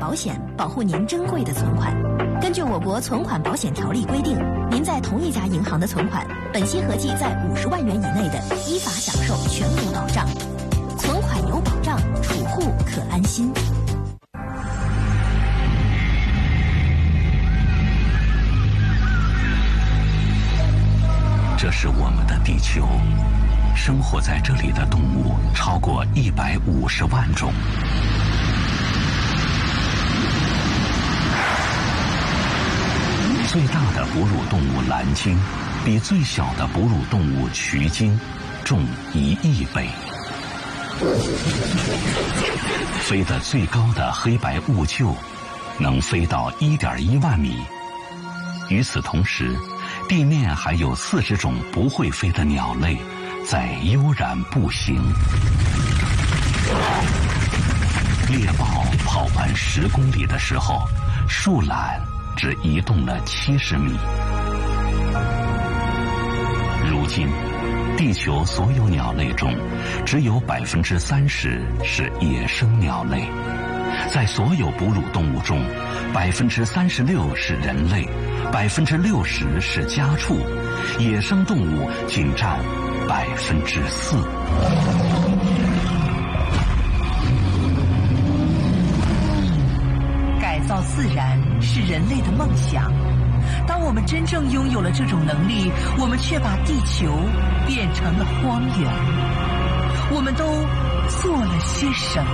保险，保护您珍贵的存款。根据我国存款保险条例规定，您在同一家银行的存款，本息合计在50万元以内的，依法享受全额保障。存款有保障，储户可安心。 这是我们的地球，生活在这里的动物超过150万种。最大的哺乳动物蓝鲸，比最小的哺乳动物渠鲸重1亿倍。飞得最高的黑白兀鹫，能飞到1.1万米。与此同时，地面还有40种不会飞的鸟类在悠然步行。猎豹跑完10公里的时候，树懒只移动了70米。如今，地球所有鸟类中，只有30%是野生鸟类。在所有哺乳动物中，36%是人类，60%是家畜，野生动物仅占4%。 改造自然是人类的梦想。当我们真正拥有了这种能力，我们却把地球变成了荒原。我们都做了些什么？